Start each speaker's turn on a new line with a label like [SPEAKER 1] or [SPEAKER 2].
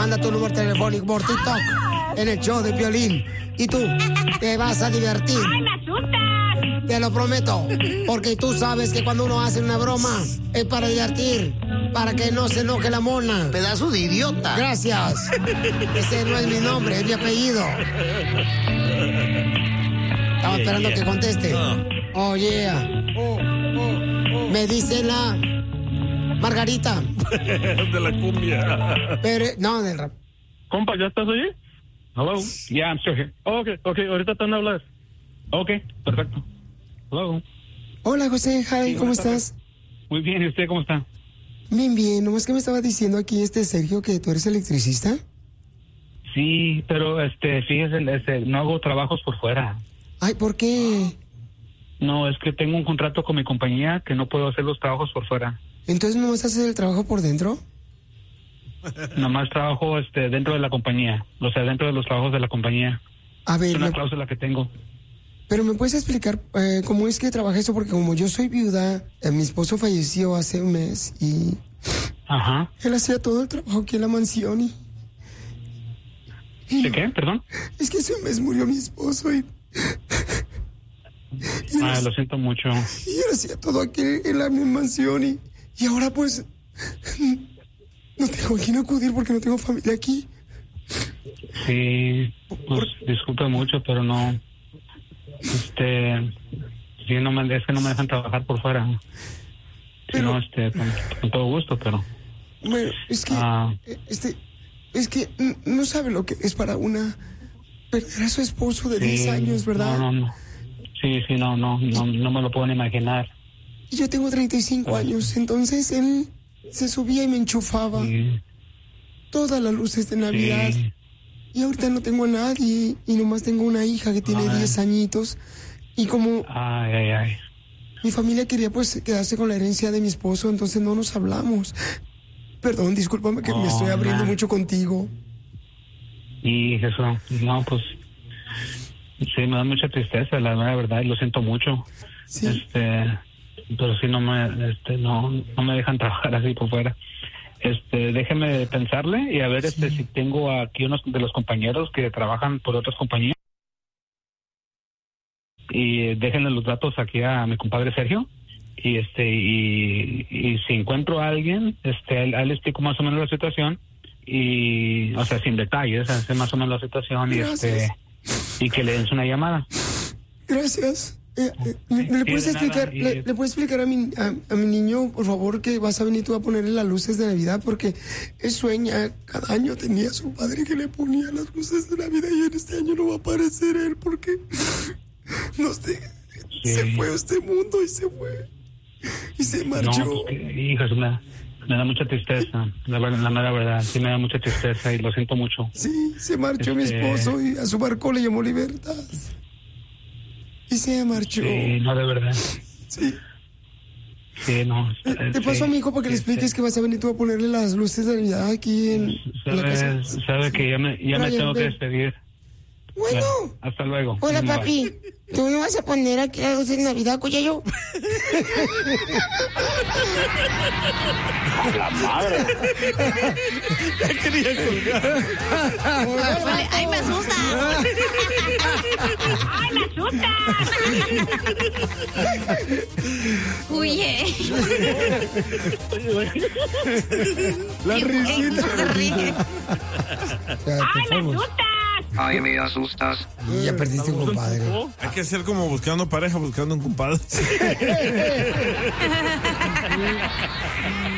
[SPEAKER 1] manda tu número telefónico por TikTok en el show de Piolín. Y tú te vas a divertir.
[SPEAKER 2] ¡Ay, me asustas!
[SPEAKER 1] Te lo prometo, porque tú sabes que cuando uno hace una broma es para divertir, para que no se enoje la mona.
[SPEAKER 3] Pedazo de idiota.
[SPEAKER 1] Gracias. Ese no es mi nombre, es mi apellido. Estaba esperando que conteste. Oh, yeah. Me dice la Margarita.
[SPEAKER 4] De la cumbia.
[SPEAKER 1] Pero, no, del rap.
[SPEAKER 5] Compa, ¿ya estás ahí? Hello? Yeah, I'm still here. Okay, ahorita te van a hablar. Okay, perfecto. Hello.
[SPEAKER 1] Hola, José. Hi,
[SPEAKER 5] Sí,
[SPEAKER 1] ¿cómo estás?
[SPEAKER 5] Muy bien, ¿y usted cómo está?
[SPEAKER 1] Bien, bien. Nomás que me estaba diciendo aquí Sergio que tú eres electricista.
[SPEAKER 5] Sí, pero fíjese, no hago trabajos por fuera.
[SPEAKER 1] Ay, ¿por qué?
[SPEAKER 5] No, es que tengo un contrato con mi compañía que no puedo hacer los trabajos por fuera.
[SPEAKER 1] Entonces, ¿no vas a hacer el trabajo por dentro?
[SPEAKER 5] Nomás trabajo dentro de la compañía, o sea, dentro de los trabajos de la compañía.
[SPEAKER 1] A ver,
[SPEAKER 5] Es una cláusula que tengo.
[SPEAKER 1] pero ¿me puedes explicar cómo es que trabaja eso? Porque como yo soy viuda, mi esposo falleció hace un mes y
[SPEAKER 5] Ajá.
[SPEAKER 1] él hacía todo el trabajo aquí en la mansión y
[SPEAKER 5] ¿De qué? Perdón.
[SPEAKER 1] es que hace un mes murió mi esposo y
[SPEAKER 5] Lo siento mucho.
[SPEAKER 1] él hacía todo aquí en la mansión y ahora pues no tengo a quién acudir porque no tengo familia aquí.
[SPEAKER 5] Sí, pues disculpe mucho, pero no. Sí, es que no me dejan trabajar por fuera.
[SPEAKER 1] Pero-
[SPEAKER 5] Si no, con todo gusto, pero.
[SPEAKER 1] Bueno, es que es que no sabe lo que es para una perder a su esposo de 10 años, ¿verdad?
[SPEAKER 5] No. Sí, no me lo puedo ni imaginar.
[SPEAKER 1] Y yo tengo 35 años, entonces él se subía y me enchufaba
[SPEAKER 5] Sí,
[SPEAKER 1] todas las luces de Navidad.
[SPEAKER 5] sí.
[SPEAKER 1] Y ahorita no tengo a nadie y nomás tengo una hija que tiene 10 añitos. Y como
[SPEAKER 5] Ay.
[SPEAKER 1] mi familia quería pues quedarse con la herencia de mi esposo, entonces no nos hablamos. Perdón, discúlpame que me estoy abriendo mucho contigo.
[SPEAKER 5] Y eso, no, pues. Sí, me da mucha tristeza, la verdad, y lo siento mucho.
[SPEAKER 1] Sí.
[SPEAKER 5] Pero sí no me dejan trabajar así por fuera. Déjeme pensarle y a ver si tengo aquí unos de los compañeros que trabajan por otras compañías. Y déjenle los datos aquí a mi compadre Sergio. Y y si encuentro a alguien, a él le explico más o menos la situación. Y, o sea, sin detalles, sé más o menos la situación
[SPEAKER 1] Gracias.
[SPEAKER 5] y que le den una llamada.
[SPEAKER 1] Gracias. ¿Le puedes
[SPEAKER 5] de nada,
[SPEAKER 1] explicar, le puedes explicar a mi niño, por favor, que vas a venir tú a ponerle las luces de Navidad? Porque él sueña, cada año tenía a su padre que le ponía las luces de Navidad y en este año no va a aparecer él porque se fue a este mundo y se fue. Y se marchó.
[SPEAKER 5] No, hijas, me da mucha tristeza, la mera verdad, sí me da mucha tristeza y lo siento mucho.
[SPEAKER 1] Sí, se marchó mi esposo y a su barco le llamó Libertad. Y se marchó.
[SPEAKER 5] Sí, no, de verdad.
[SPEAKER 1] Sí.
[SPEAKER 5] Sí, no.
[SPEAKER 1] Te paso a mi hijo para que le expliques que vas a venir tú a ponerle las luces de Navidad aquí en la casa.
[SPEAKER 5] Sabe que ya me tengo que despedir.
[SPEAKER 1] Bueno.
[SPEAKER 5] Hasta luego.
[SPEAKER 1] Hola,
[SPEAKER 5] Bye.
[SPEAKER 1] papi. ¿Tú no vas a poner aquí las luces de Navidad, Cuyayo?
[SPEAKER 2] ¡A la madre!
[SPEAKER 4] Ya quería colgar.
[SPEAKER 6] ¡Ay, me asustas!
[SPEAKER 2] ¡Ay, me asustas!
[SPEAKER 6] Huye.
[SPEAKER 1] La risita.
[SPEAKER 6] Se ríe.
[SPEAKER 2] ¡Ay, me asustas!
[SPEAKER 7] Ay, me asustas.
[SPEAKER 1] Y ya perdiste un compadre.
[SPEAKER 4] Hay que hacer como buscando pareja, buscando un compadre.